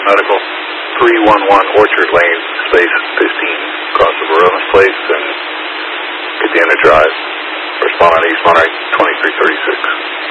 Medical, 311 Orchard Lane, space 15, across the Barones Place and Cadena Drive. Respond on East Monterey, 2336.